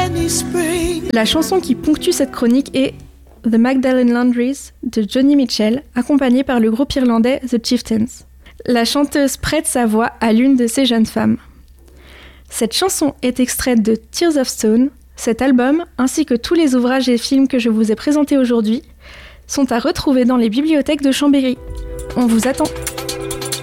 La chanson qui ponctue cette chronique est The Magdalen Laundries de Joni Mitchell, accompagnée par le groupe irlandais The Chieftains. La chanteuse prête sa voix à l'une de ces jeunes femmes. Cette chanson est extraite de Tears of Stone. Cet album, ainsi que tous les ouvrages et films que je vous ai présentés aujourd'hui, sont à retrouver dans les bibliothèques de Chambéry. On vous attend!